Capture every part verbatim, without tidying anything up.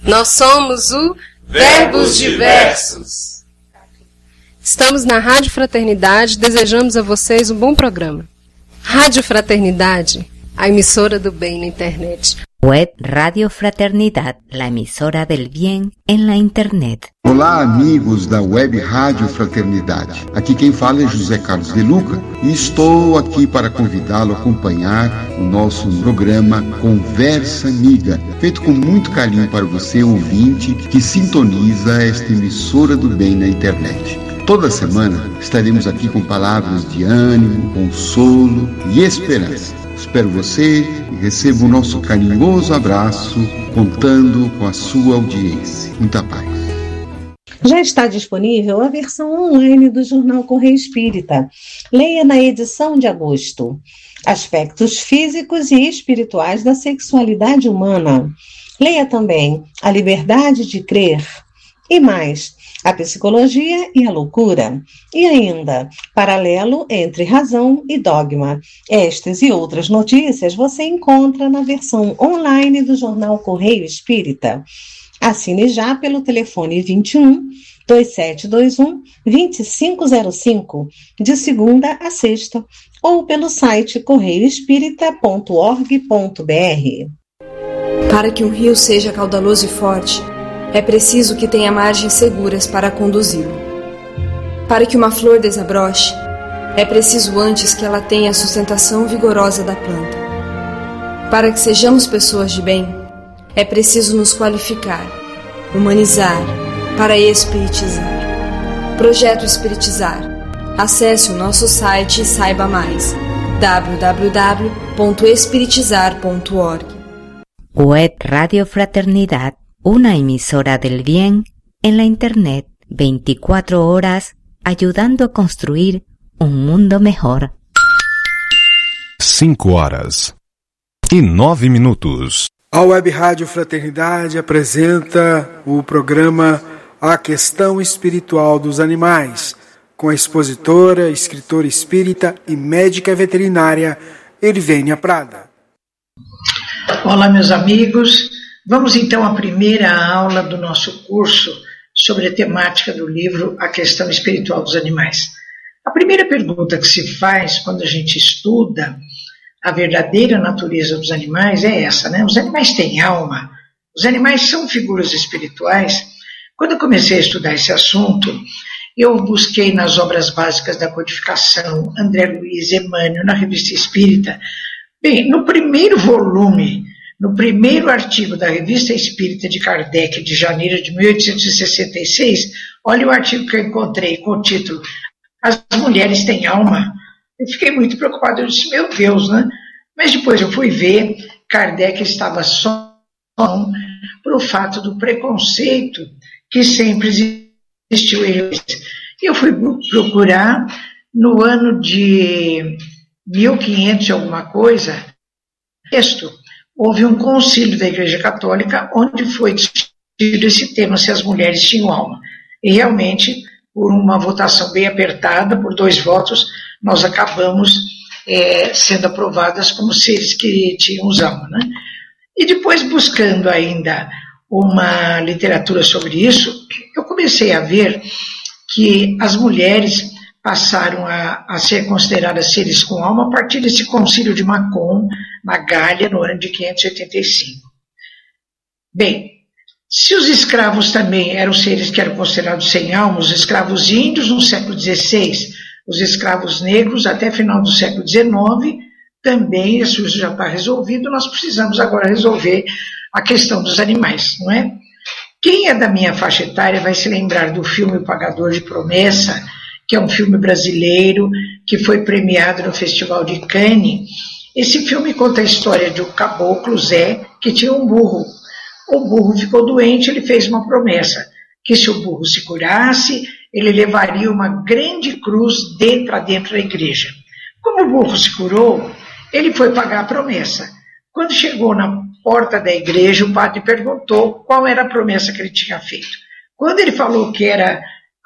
Nós somos o Verbos Diversos. Estamos na Rádio Fraternidade, desejamos a vocês um bom programa. Rádio Fraternidade, a emissora do bem na internet. Web Radio Fraternidad, la emisora del bien en la internet. Olá, amigos da Web Rádio Fraternidade. Aqui quem fala é José Carlos de Luca e estou aqui para convidá-lo a acompanhar o nosso programa Conversa Amiga, feito com muito carinho para você, ouvinte, que sintoniza esta emissora do bem na internet. Toda semana estaremos aqui com palavras de ânimo, consolo e esperança. Espero você e receba o nosso carinhoso abraço, contando com a sua audiência. Muita paz. Já está disponível a versão online do Jornal Correio Espírita. Leia na edição de agosto. Aspectos físicos e espirituais da sexualidade humana. Leia também A Liberdade de Crer. E mais, a psicologia e a loucura. E ainda, paralelo entre razão e dogma. Estas e outras notícias você encontra na versão online do Jornal Correio Espírita. Assine já pelo telefone vinte e um, dois sete dois um, dois cinco zero cinco, de segunda a sexta, ou pelo site correio espírita ponto org ponto br. Para que um rio seja caudaloso e forte, é preciso que tenha margens seguras para conduzi-lo. Para que uma flor desabroche, é preciso antes que ela tenha a sustentação vigorosa da planta. Para que sejamos pessoas de bem, é preciso nos qualificar, humanizar, para espiritizar. Projeto Espiritizar. Acesse o nosso site e saiba mais. w w w ponto espiritizar ponto org. Web Radio Fraternidad, una emisora del bien en la internet, veinticuatro horas ayudando a construir un mundo mejor. Cinco horas e nove minutos. A Web Rádio Fraternidade apresenta o programa A Questão Espiritual dos Animais, com a expositora, escritora espírita e médica veterinária Erivênia Prada. Olá, meus amigos. Vamos então à primeira aula do nosso curso sobre a temática do livro A Questão Espiritual dos Animais. A primeira pergunta que se faz quando a gente estuda a verdadeira natureza dos animais é essa, né? Os animais têm alma? Os animais são figuras espirituais? Quando eu comecei a estudar esse assunto, eu busquei nas obras básicas da codificação, André Luiz, Emmanuel, na Revista Espírita. Bem, no primeiro volume, no primeiro artigo da Revista Espírita de Kardec, de janeiro de mil oitocentos e sessenta e seis, olha o artigo que eu encontrei com o título As Mulheres Têm Alma. Eu fiquei muito preocupado, eu disse, meu Deus, né? Mas depois eu fui ver, Kardec estava só por o fato do preconceito que sempre existiu em eles. E eu fui procurar no ano de mil e quinhentos e alguma coisa, texto, houve um concílio da Igreja Católica onde foi discutido esse tema, se as mulheres tinham alma. E realmente, por uma votação bem apertada, por dois votos, nós acabamos é, sendo aprovadas como seres que tinham alma, né? E depois, buscando ainda uma literatura sobre isso, eu comecei a ver que as mulheres passaram a, a ser consideradas seres com alma a partir desse concílio de Macon, na Gália, no ano de quinhentos e oitenta e cinco. Bem, se os escravos também eram seres que eram considerados sem alma, os escravos índios no século dezesseis, os escravos negros até final do século dezenove, também isso já está resolvido, nós precisamos agora resolver a questão dos animais, não é? Quem é da minha faixa etária vai se lembrar do filme O Pagador de Promessa, que é um filme brasileiro que foi premiado no Festival de Cannes. Esse filme conta a história de um caboclo, Zé, que tinha um burro. O burro ficou doente, ele fez uma promessa, que se o burro se curasse, ele levaria uma grande cruz dentro, dentro da igreja. Como o burro se curou, ele foi pagar a promessa. Quando chegou na porta da igreja, o padre perguntou qual era a promessa que ele tinha feito. Quando ele falou que era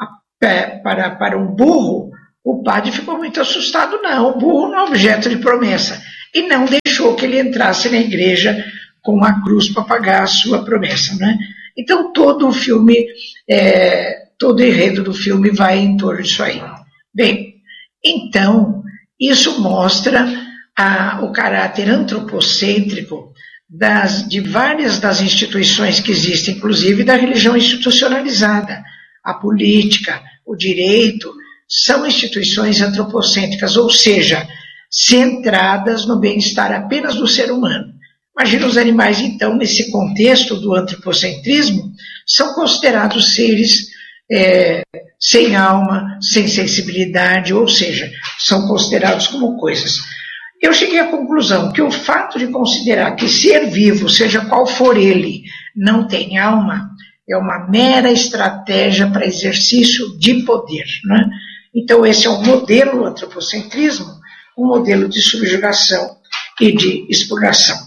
para, para um burro, o padre ficou muito assustado. Não, o burro não é objeto de promessa. E não deixou que ele entrasse na igreja com a cruz para pagar a sua promessa, né? Então todo o filme, é, todo o enredo do filme vai em torno disso aí. Bem, então isso mostra a, o caráter antropocêntrico das, de várias das instituições que existem, inclusive da religião institucionalizada, a política, o direito, são instituições antropocêntricas, ou seja, centradas no bem-estar apenas do ser humano. Imagina os animais, então, nesse contexto do antropocentrismo, são considerados seres é, sem alma, sem sensibilidade, ou seja, são considerados como coisas. Eu cheguei à conclusão que o fato de considerar que ser vivo, seja qual for ele, não tem alma, é uma mera estratégia para exercício de poder, né? Então esse é um modelo do antropocentrismo, um modelo de subjugação e de expurgação.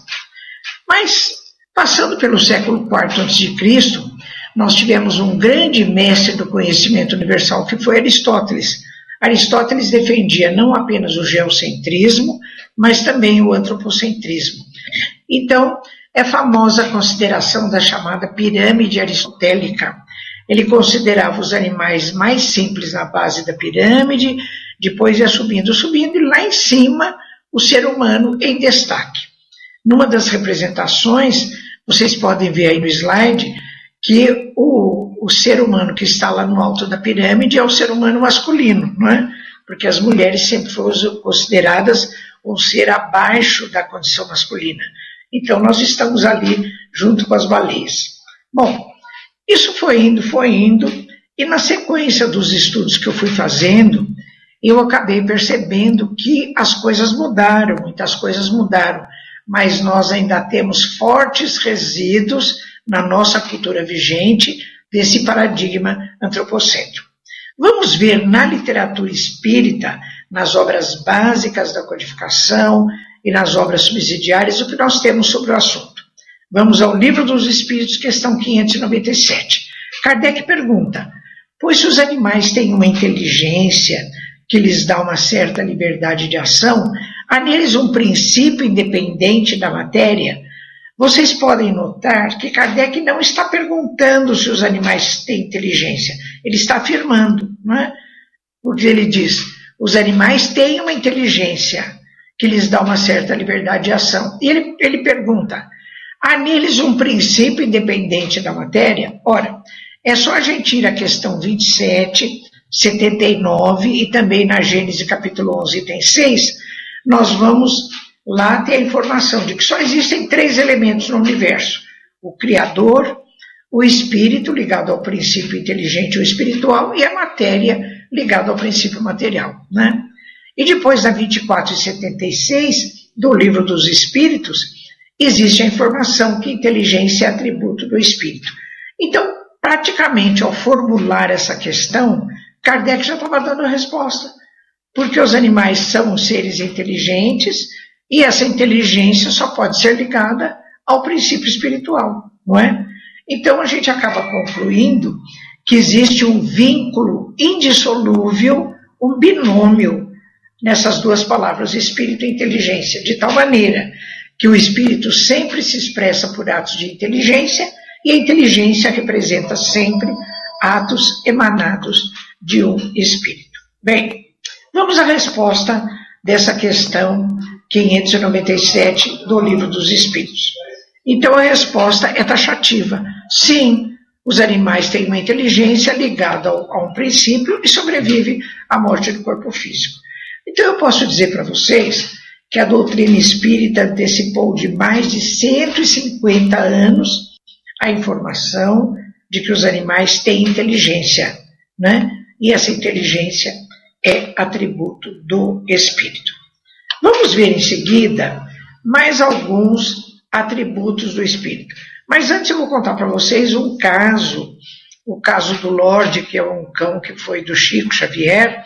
Mas, passando pelo século quarto antes de Cristo, nós tivemos um grande mestre do conhecimento universal, que foi Aristóteles. Aristóteles defendia não apenas o geocentrismo, mas também o antropocentrismo. Então, é famosa a consideração da chamada pirâmide aristotélica. Ele considerava os animais mais simples na base da pirâmide, depois ia subindo, subindo, e lá em cima o ser humano em destaque. Numa das representações, vocês podem ver aí no slide, que o, o ser humano que está lá no alto da pirâmide é o ser humano masculino, não é? Porque as mulheres sempre foram consideradas um ser abaixo da condição masculina. Então nós estamos ali junto com as baleias. Bom, isso foi indo, foi indo, e na sequência dos estudos que eu fui fazendo, eu acabei percebendo que as coisas mudaram, muitas coisas mudaram, mas nós ainda temos fortes resíduos na nossa cultura vigente desse paradigma antropocêntrico. Vamos ver na literatura espírita, nas obras básicas da codificação e nas obras subsidiárias, o que nós temos sobre o assunto. Vamos ao Livro dos Espíritos, questão quinhentos e noventa e sete. Kardec pergunta, pois se os animais têm uma inteligência que lhes dá uma certa liberdade de ação, há neles um princípio independente da matéria? Vocês podem notar que Kardec não está perguntando se os animais têm inteligência, ele está afirmando, não é? Porque ele diz, os animais têm uma inteligência que lhes dá uma certa liberdade de ação. E ele, ele pergunta, há neles um princípio independente da matéria? Ora, é só a gente ir à questão vinte e sete, setenta e nove e também na Gênesis capítulo onze, item seis, nós vamos lá ter a informação de que só existem três elementos no universo, o Criador, o Espírito ligado ao princípio inteligente ou espiritual e a matéria ligada ao princípio material, né? E depois na vinte e quatro e setenta e seis do Livro dos Espíritos, existe a informação que inteligência é atributo do Espírito. Então, praticamente ao formular essa questão, Kardec já estava dando a resposta, porque os animais são seres inteligentes e essa inteligência só pode ser ligada ao princípio espiritual, não é? Então a gente acaba concluindo que existe um vínculo indissolúvel, um binômio nessas duas palavras, espírito e inteligência, de tal maneira que o espírito sempre se expressa por atos de inteligência e a inteligência representa sempre atos emanados de um espírito. Bem, vamos à resposta dessa questão quinhentos e noventa e sete do Livro dos Espíritos. Então a resposta é taxativa. Sim, os animais têm uma inteligência ligada a um princípio e sobrevive à morte do corpo físico. Então eu posso dizer para vocês que a doutrina espírita antecipou de mais de cento e cinquenta anos a informação de que os animais têm inteligência, né? E essa inteligência é atributo do espírito. Vamos ver em seguida mais alguns atributos do espírito. Mas antes eu vou contar para vocês um caso, o caso do Lorde, que é um cão que foi do Chico Xavier,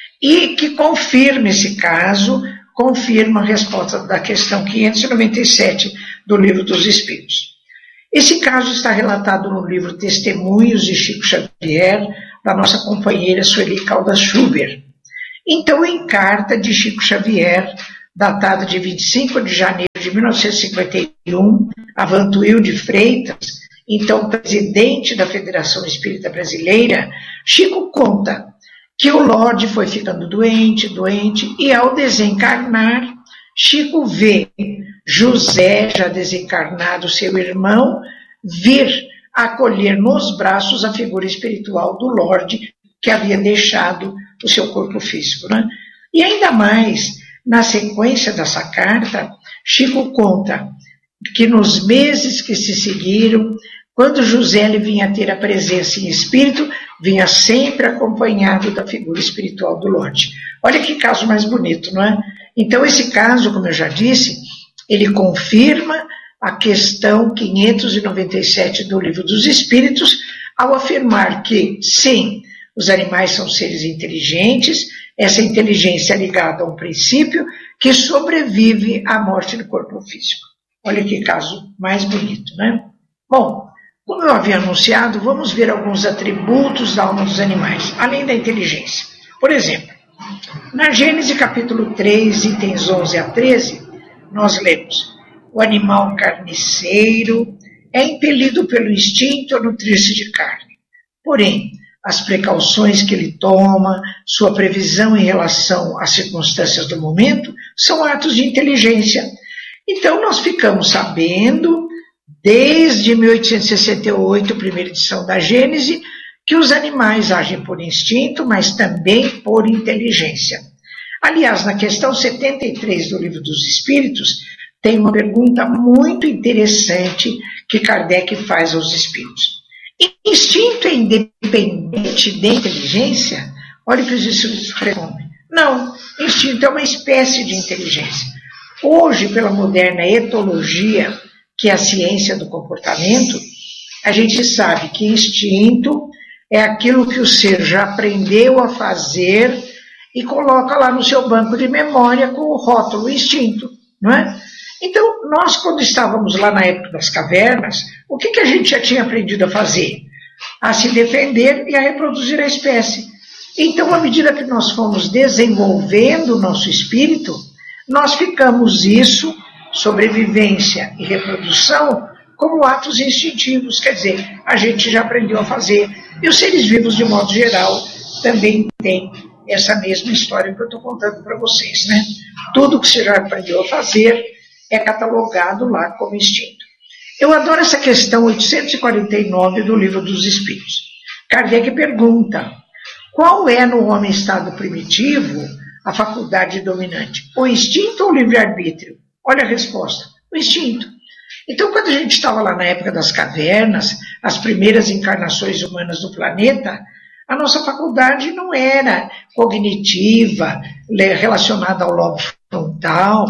e que confirma esse caso, confirma a resposta da questão quinhentos e noventa e sete do Livro dos Espíritos. Esse caso está relatado no livro Testemunhos de Chico Xavier, da nossa companheira Sueli Caldas Schubert. Então, em carta de Chico Xavier, datada de vinte e cinco de janeiro de mil novecentos e cinquenta e um, a Vantuil de Freitas, então presidente da Federação Espírita Brasileira, Chico conta que o Lorde foi ficando doente, doente, e ao desencarnar, Chico vê José, já desencarnado, seu irmão, vir acolher nos braços a figura espiritual do Lorde, que havia deixado o seu corpo físico, né? E ainda mais, na sequência dessa carta, Chico conta que nos meses que se seguiram, quando José lhe vinha ter a presença em espírito, vinha sempre acompanhado da figura espiritual do Lorde. Olha que caso mais bonito, não é? Então esse caso, como eu já disse, ele confirma a questão quinhentos e noventa e sete do Livro dos Espíritos, ao afirmar que, sim, os animais são seres inteligentes, essa inteligência é ligada a um princípio que sobrevive à morte do corpo físico. Olha que caso mais bonito, né? Bom, como eu havia anunciado, vamos ver alguns atributos da alma dos animais, além da inteligência. Por exemplo, na Gênesis capítulo três, itens onze a treze, nós lemos: o animal carniceiro é impelido pelo instinto a nutrir-se de carne. Porém, as precauções que ele toma, sua previsão em relação às circunstâncias do momento, são atos de inteligência. Então, nós ficamos sabendo, desde mil oitocentos e sessenta e oito, primeira edição da Gênese, que os animais agem por instinto, mas também por inteligência. Aliás, na questão setenta e três do Livro dos Espíritos, tem uma pergunta muito interessante que Kardec faz aos espíritos. Instinto é independente da inteligência? Olha o que os espíritos respondem. Não, instinto é uma espécie de inteligência. Hoje, pela moderna etologia, que é a ciência do comportamento, a gente sabe que instinto é aquilo que o ser já aprendeu a fazer e coloca lá no seu banco de memória com o rótulo instinto, não é? Então, nós, quando estávamos lá na época das cavernas, o que, que a gente já tinha aprendido a fazer? A se defender e a reproduzir a espécie. Então, à medida que nós fomos desenvolvendo o nosso espírito, nós ficamos isso, sobrevivência e reprodução, como atos instintivos. Quer dizer, a gente já aprendeu a fazer. E os seres vivos, de modo geral, também têm essa mesma história que eu estou contando para vocês, né? Tudo que você já aprendeu a fazer é catalogado lá como instinto. Eu adoro essa questão oitocentos e quarenta e nove do Livro dos Espíritos. Kardec pergunta: qual é no homem estado primitivo a faculdade dominante? O instinto ou o livre-arbítrio? Olha a resposta: o instinto. Então, quando a gente estava lá na época das cavernas, as primeiras encarnações humanas do planeta, a nossa faculdade não era cognitiva, relacionada ao lobo frontal,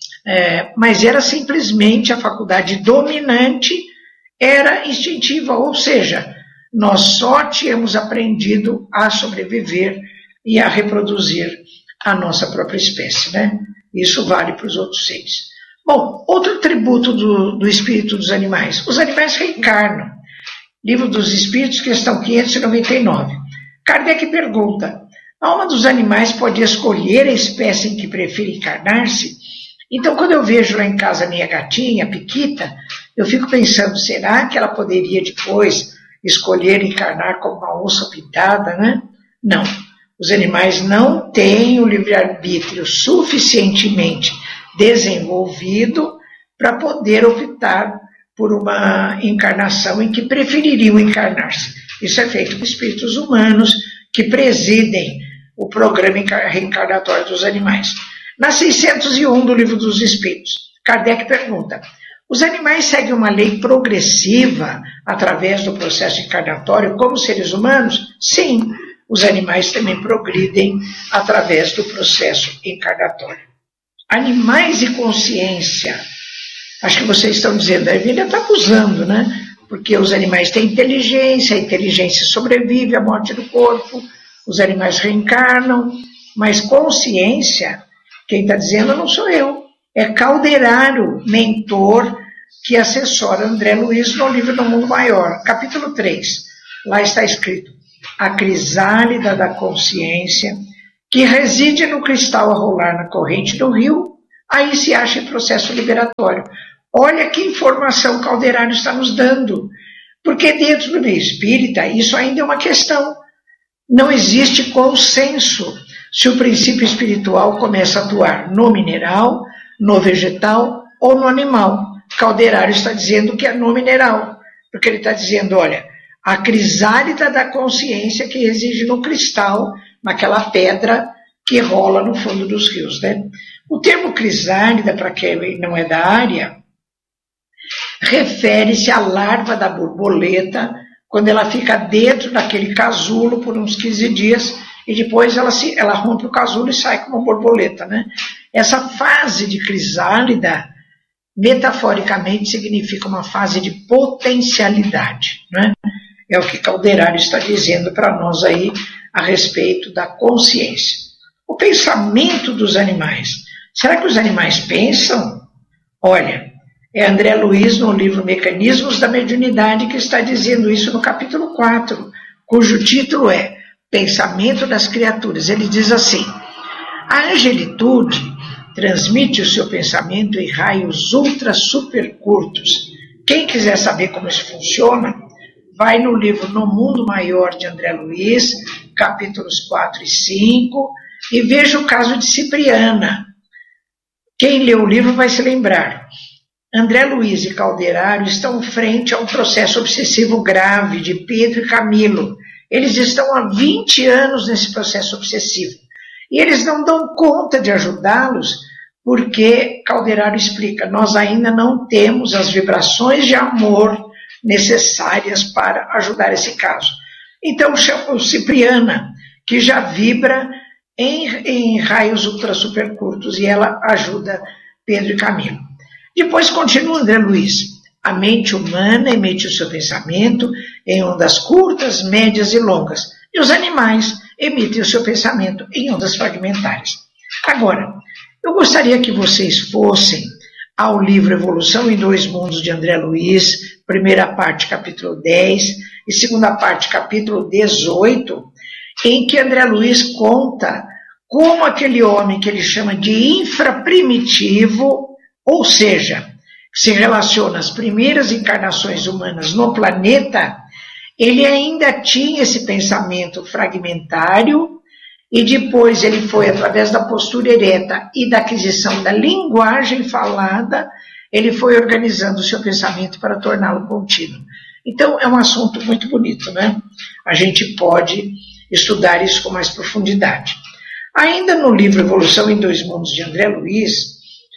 É, mas era simplesmente a faculdade dominante, era instintiva, ou seja, nós só tínhamos aprendido a sobreviver e a reproduzir a nossa própria espécie, né? Isso vale para os outros seres. Bom, outro atributo do, do espírito dos animais: os animais reencarnam. Livro dos Espíritos, questão quinhentos e noventa e nove. Kardec pergunta: a alma dos animais pode escolher a espécie em que prefere encarnar-se? Então, quando eu vejo lá em casa a minha gatinha, a Piquita, eu fico pensando, será que ela poderia depois escolher encarnar como uma onça pintada, né? Não. Os animais não têm o livre-arbítrio suficientemente desenvolvido para poder optar por uma encarnação em que prefeririam encarnar-se. Isso é feito por espíritos humanos que presidem o programa reencarnatório dos animais. Na seiscentos e um do Livro dos Espíritos, Kardec pergunta: os animais seguem uma lei progressiva através do processo encarnatório como seres humanos? Sim, os animais também progridem através do processo encarnatório. Animais e consciência. Acho que vocês estão dizendo, a Emília está acusando, né? Porque os animais têm inteligência, a inteligência sobrevive à morte do corpo, os animais reencarnam, mas consciência, quem está dizendo não sou eu, é Calderaro, mentor, que assessora André Luiz no livro do Mundo Maior, capítulo três. Lá está escrito: a crisálida da consciência, que reside no cristal a rolar na corrente do rio, aí se acha em processo liberatório. Olha que informação Calderaro está nos dando. Porque dentro do meio espírita isso ainda é uma questão. Não existe consenso se o princípio espiritual começa a atuar no mineral, no vegetal ou no animal. Calderário está dizendo que é no mineral, porque ele está dizendo, olha, a crisálida da consciência que reside no cristal, naquela pedra que rola no fundo dos rios, né? O termo crisálida, para quem não é da área, refere-se à larva da borboleta, quando ela fica dentro daquele casulo por uns quinze dias, e depois ela, se, ela rompe o casulo e sai como borboleta, né? Essa fase de crisálida, metaforicamente, significa uma fase de potencialidade, né? É o que Calderário está dizendo para nós aí a respeito da consciência. O pensamento dos animais. Será que os animais pensam? Olha, é André Luiz, no livro Mecanismos da Mediunidade, que está dizendo isso no capítulo quatro, cujo título é Pensamento das Criaturas. Ele diz assim: a angelitude transmite o seu pensamento em raios ultra super curtos. Quem quiser saber como isso funciona, vai no livro No Mundo Maior, de André Luiz, capítulos quatro e cinco, e veja o caso de Cipriana. Quem leu o livro vai se lembrar. André Luiz e Calderário estão frente a um processo obsessivo grave de Pedro e Camilo. Eles estão há vinte anos nesse processo obsessivo. E eles não dão conta de ajudá-los, porque Calderário explica, nós ainda não temos as vibrações de amor necessárias para ajudar esse caso. Então chama o Cipriana, que já vibra em, em raios ultra super curtos, e ela ajuda Pedro e Camilo. Depois continua André Luiz. A mente humana emite o seu pensamento em ondas curtas, médias e longas. E os animais emitem o seu pensamento em ondas fragmentárias. Agora, eu gostaria que vocês fossem ao livro Evolução em Dois Mundos, de André Luiz, primeira parte, capítulo dez, e segunda parte, capítulo dezoito, em que André Luiz conta como aquele homem que ele chama de infraprimitivo, ou seja, se relaciona às primeiras encarnações humanas no planeta, ele ainda tinha esse pensamento fragmentário, e depois ele foi, através da postura ereta e da aquisição da linguagem falada, ele foi organizando o seu pensamento para torná-lo contínuo. Então, é um assunto muito bonito, né? A gente pode estudar isso com mais profundidade. Ainda no livro Evolução em Dois Mundos, de André Luiz,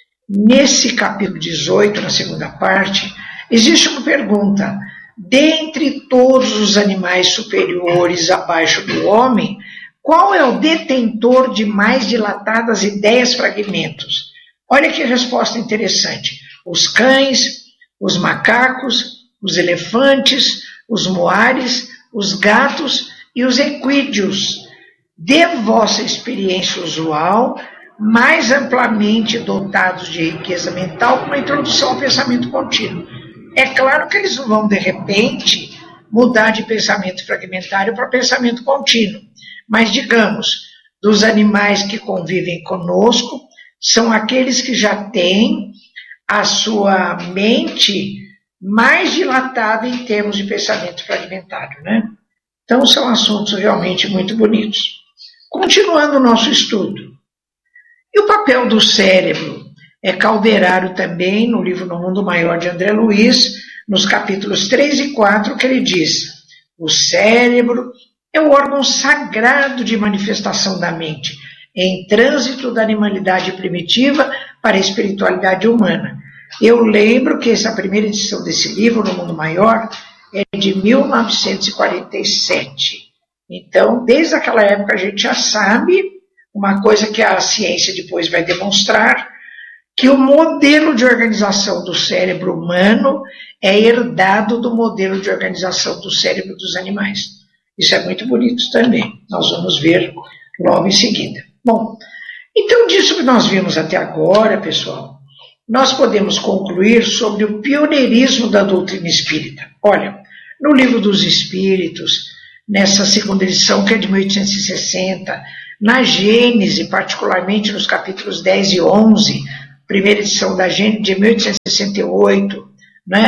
nesse capítulo dezoito, na segunda parte, existe uma pergunta. Dentre todos os animais superiores abaixo do homem, qual é o detentor de mais dilatadas ideias fragmentos? Olha que resposta interessante. Os cães, os macacos, os elefantes, os moares, os gatos e os equídeos. De vossa experiência usual, mais amplamente dotados de riqueza mental, com uma introdução ao pensamento contínuo. É claro que eles não vão, de repente, mudar de pensamento fragmentário para pensamento contínuo. Mas, digamos, dos animais que convivem conosco, são aqueles que já têm a sua mente mais dilatada em termos de pensamento fragmentário, né? Então, são assuntos realmente muito bonitos. Continuando o nosso estudo. E o papel do cérebro? É Calderário também, no livro No Mundo Maior, de André Luiz, nos capítulos três e quatro, que ele diz: o cérebro é o órgão sagrado de manifestação da mente, em trânsito da animalidade primitiva para a espiritualidade humana. Eu lembro que essa primeira edição desse livro, No Mundo Maior, é de mil novecentos e quarenta e sete. Então, desde aquela época a gente já sabe uma coisa que a ciência depois vai demonstrar, que o modelo de organização do cérebro humano é herdado do modelo de organização do cérebro dos animais. Isso é muito bonito também. Nós vamos ver logo em seguida. Bom, então disso que nós vimos até agora, pessoal, nós podemos concluir sobre o pioneirismo da doutrina espírita. Olha, no Livro dos Espíritos, nessa segunda edição, que é de mil oitocentos e sessenta, na Gênese, particularmente nos capítulos dez e onze, primeira edição da Gênese de mil oitocentos e sessenta e oito, né?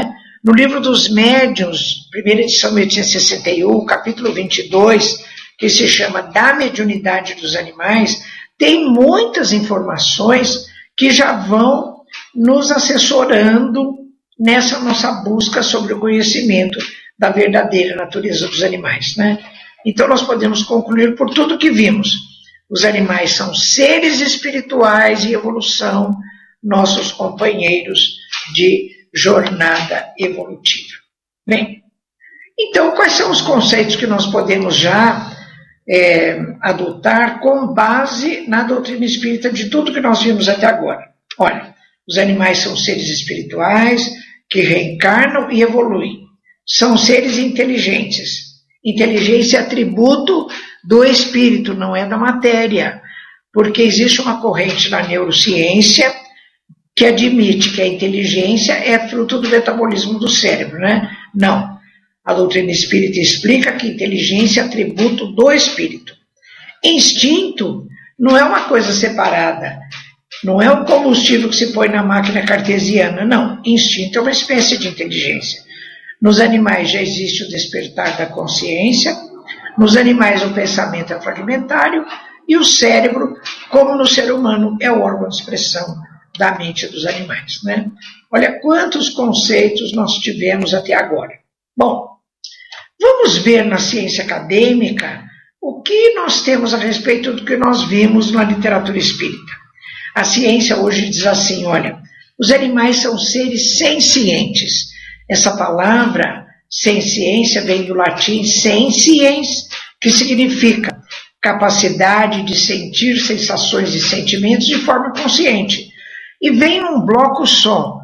No livro dos Médiuns, primeira edição mil oitocentos e sessenta e um, capítulo vinte e dois, que se chama Da Mediunidade dos Animais, tem muitas informações que já vão nos assessorando nessa nossa busca sobre o conhecimento da verdadeira natureza dos animais, né? Então nós podemos concluir por tudo que vimos. Os animais são seres espirituais em evolução, nossos companheiros de jornada evolutiva. Bem, então quais são os conceitos que nós podemos já é, adotar com base na doutrina espírita de tudo que nós vimos até agora? Olha, os animais são seres espirituais que reencarnam e evoluem. São seres inteligentes. Inteligência é atributo do espírito, não é da matéria, porque existe uma corrente na neurociência que admite que a inteligência é fruto do metabolismo do cérebro, né? Não. A doutrina espírita explica que inteligência é atributo do espírito. Instinto não é uma coisa separada, não é um combustível que se põe na máquina cartesiana, não. Instinto é uma espécie de inteligência. Nos animais já existe o despertar da consciência, nos animais o pensamento é fragmentário e o cérebro, como no ser humano, é o órgão de expressão da mente dos animais, né? Olha quantos conceitos nós tivemos até agora. Bom, vamos ver na ciência acadêmica o que nós temos a respeito do que nós vimos na literatura espírita. A ciência hoje diz assim, olha, os animais são seres sencientes. Essa palavra, senciência, vem do latim senciens, que significa capacidade de sentir sensações e sentimentos de forma consciente. E vem num bloco só,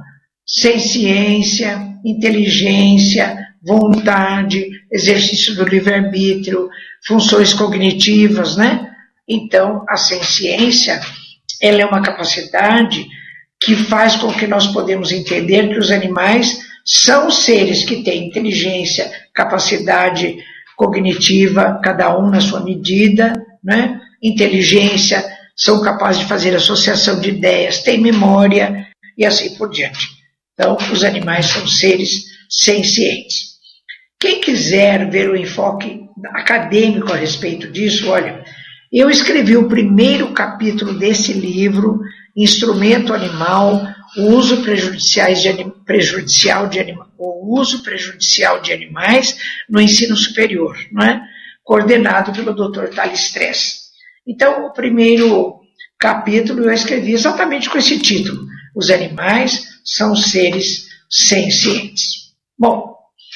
senciência, inteligência, vontade, exercício do livre-arbítrio, funções cognitivas, né? Então, a senciência, ela é uma capacidade que faz com que nós podemos entender que os animais são seres que têm inteligência, capacidade cognitiva, cada um na sua medida, né? Inteligência, são capazes de fazer associação de ideias, têm memória e assim por diante. Então, os animais são seres sencientes. Quem quiser ver o enfoque acadêmico a respeito disso, olha, eu escrevi o primeiro capítulo desse livro, Instrumento Animal, o uso prejudicial de, anim, prejudicial de anima, o uso prejudicial de animais no ensino superior, não é? Coordenado pelo doutor Thales Tress. Então, o primeiro capítulo eu escrevi exatamente com esse título, Os Animais são Seres Sencientes. Bom,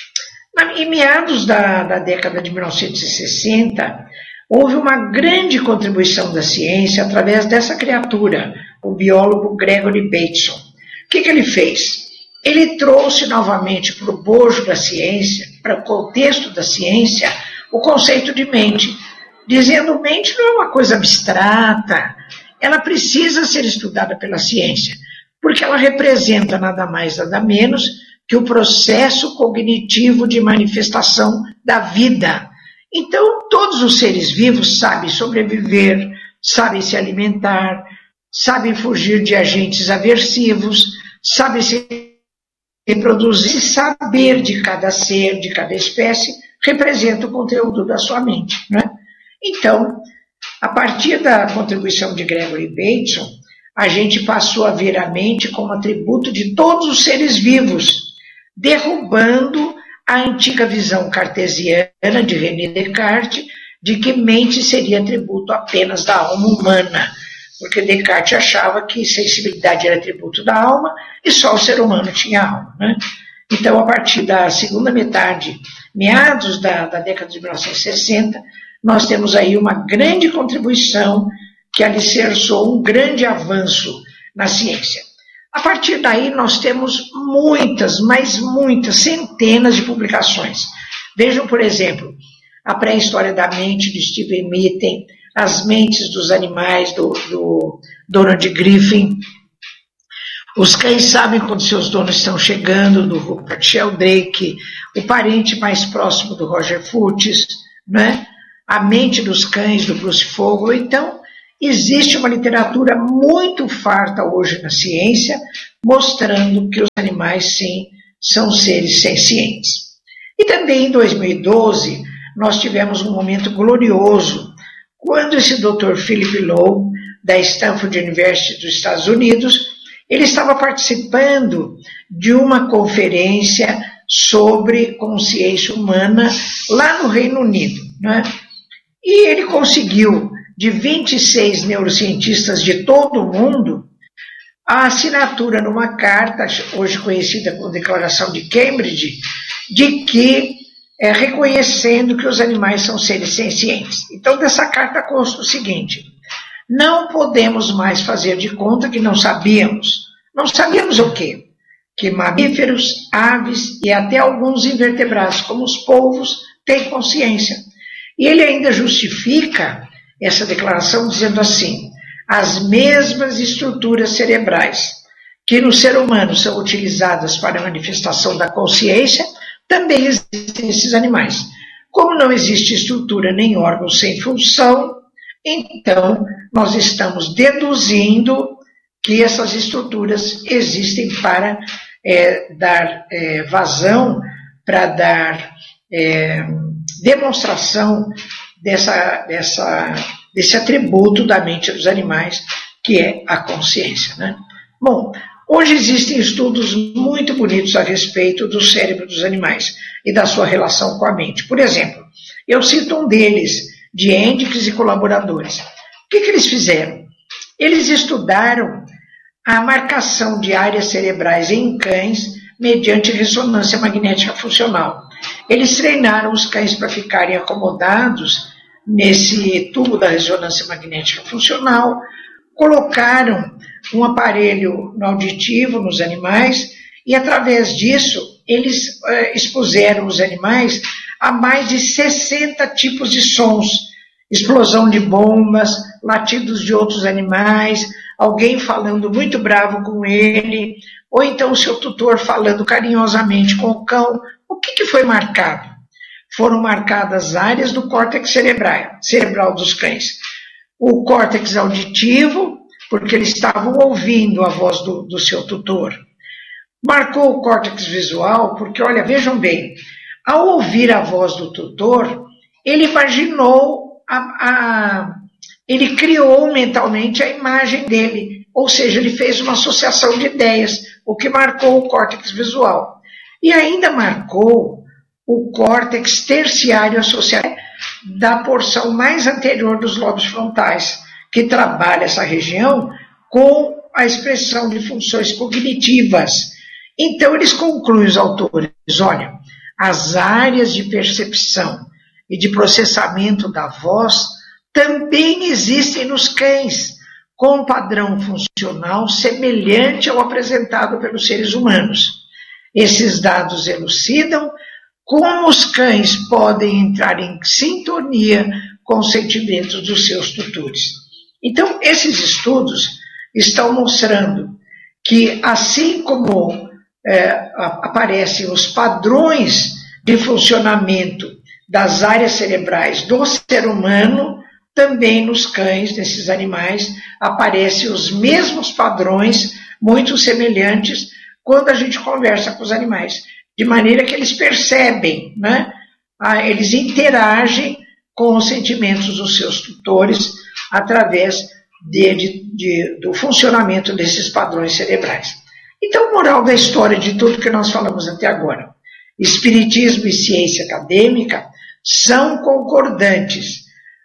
em meados da, da década de mil novecentos e sessenta, houve uma grande contribuição da ciência através dessa criatura, o biólogo Gregory Bateson. O que, que ele fez? Ele trouxe novamente para o bojo da ciência, para o contexto da ciência, o conceito de mente, dizendo que mente não é uma coisa abstrata, ela precisa ser estudada pela ciência, porque ela representa nada mais, nada menos que o processo cognitivo de manifestação da vida. Então, todos os seres vivos sabem sobreviver, sabem se alimentar, sabem fugir de agentes aversivos, sabem se reproduzir. Saber de cada ser, de cada espécie, representa o conteúdo da sua mente, não é? Então, a partir da contribuição de Gregory Bateson, a gente passou a ver a mente como atributo de todos os seres vivos, derrubando a antiga visão cartesiana de René Descartes de que mente seria atributo apenas da alma humana, porque Descartes achava que sensibilidade era atributo da alma e só o ser humano tinha alma, né? Então, a partir da segunda metade, meados da, da década de mil novecentos e sessenta, nós temos aí uma grande contribuição que alicerçou um grande avanço na ciência. A partir daí, nós temos muitas, mas muitas, centenas de publicações. Vejam, por exemplo, a pré-história da mente de Stephen Mitten, as mentes dos animais do, do Donald Griffin, os cães sabem quando seus donos estão chegando, do Rupert Sheldrake, o parente mais próximo do Roger Fultz, né? A mente dos cães do Bruce Fogel. Então, existe uma literatura muito farta hoje na ciência, mostrando que os animais, sim, são seres sencientes. E também em dois mil e doze, nós tivemos um momento glorioso, quando esse doutor Philip Lowe, da Stanford University dos Estados Unidos, ele estava participando de uma conferência sobre consciência humana lá no Reino Unido, né? E ele conseguiu, de vinte e seis neurocientistas de todo o mundo, a assinatura numa carta, hoje conhecida como Declaração de Cambridge, de que, é, reconhecendo que os animais são seres sencientes. Então, dessa carta consta o seguinte: não podemos mais fazer de conta que não sabíamos. Não sabíamos o quê? Que mamíferos, aves e até alguns invertebrados, como os polvos, têm consciência. E ele ainda justifica essa declaração dizendo assim: as mesmas estruturas cerebrais que no ser humano são utilizadas para a manifestação da consciência, também existem nesses animais. Como não existe estrutura nem órgão sem função, então nós estamos deduzindo que essas estruturas existem para é, dar é, vazão, para dar é, demonstração dessa, dessa, desse atributo da mente dos animais, que é a consciência, né? Bom, hoje existem estudos muito bonitos a respeito do cérebro dos animais e da sua relação com a mente. Por exemplo, eu cito um deles, de Hendricks e colaboradores. O que, que eles fizeram? Eles estudaram a marcação de áreas cerebrais em cães mediante ressonância magnética funcional. Eles treinaram os cães para ficarem acomodados nesse tubo da ressonância magnética funcional, colocaram um aparelho no auditivo nos animais e, através disso, eles eh, expuseram os animais a mais de sessenta tipos de sons: explosão de bombas, latidos de outros animais, alguém falando muito bravo com ele, ou então o seu tutor falando carinhosamente com o cão. O que, que foi marcado? Foram marcadas áreas do córtex cerebral, cerebral dos cães. O córtex auditivo, porque eles estavam ouvindo a voz do, do seu tutor. Marcou o córtex visual, porque, olha, vejam bem, ao ouvir a voz do tutor, ele imaginou, a, a, ele criou mentalmente a imagem dele, ou seja, ele fez uma associação de ideias, o que marcou o córtex visual. E ainda marcou o córtex terciário associado da porção mais anterior dos lobos frontais, que trabalha essa região com a expressão de funções cognitivas. Então, eles concluem, os autores, olha, as áreas de percepção e de processamento da voz também existem nos cães, com um padrão funcional semelhante ao apresentado pelos seres humanos. Esses dados elucidam como os cães podem entrar em sintonia com os sentimentos dos seus tutores. Então, esses estudos estão mostrando que, assim como é, aparecem os padrões de funcionamento das áreas cerebrais do ser humano, também nos cães, nesses animais, aparecem os mesmos padrões, muito semelhantes, quando a gente conversa com os animais, de maneira que eles percebem, né? Eles interagem com os sentimentos dos seus tutores através de, de, de, do funcionamento desses padrões cerebrais. Então, moral da história de tudo que nós falamos até agora: espiritismo e ciência acadêmica são concordantes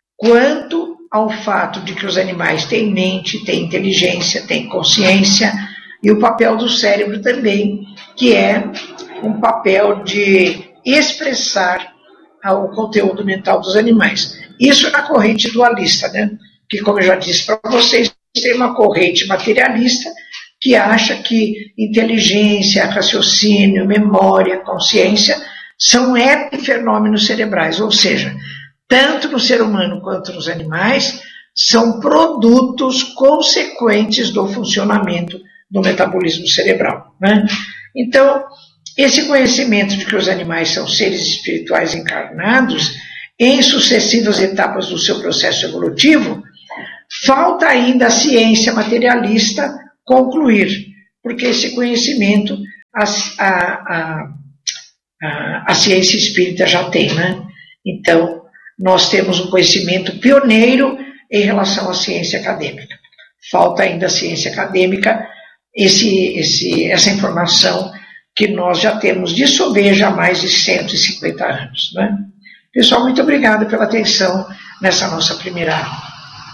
quanto ao fato de que os animais têm mente, têm inteligência, têm consciência, e o papel do cérebro também, que é um papel de expressar o conteúdo mental dos animais. Isso é na corrente dualista, né? Que, como eu já disse para vocês, tem uma corrente materialista que acha que inteligência, raciocínio, memória, consciência são epifenômenos cerebrais, ou seja, tanto no ser humano quanto nos animais, são produtos consequentes do funcionamento do metabolismo cerebral, né? Então, esse conhecimento de que os animais são seres espirituais encarnados em sucessivas etapas do seu processo evolutivo, falta ainda a ciência materialista concluir, porque esse conhecimento a, a, a, a ciência espírita já tem, né? Então, nós temos um conhecimento pioneiro em relação à ciência acadêmica. Falta ainda a ciência acadêmica, esse, esse, essa informação que nós já temos de sobeja há mais de cento e cinquenta anos, né? Pessoal, muito obrigado pela atenção nessa nossa primeira aula.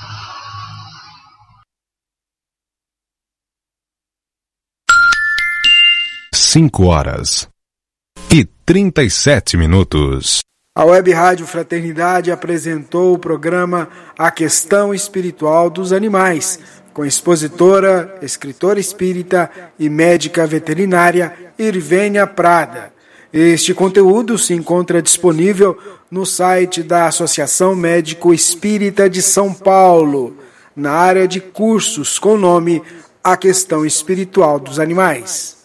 Cinco horas e trinta e sete minutos. A Web Rádio Fraternidade apresentou o programa A Questão Espiritual dos Animais, com a expositora, escritora espírita e médica veterinária Irvênia Prada. Este conteúdo se encontra disponível no site da Associação Médico Espírita de São Paulo, na área de cursos com o nome A Questão Espiritual dos Animais.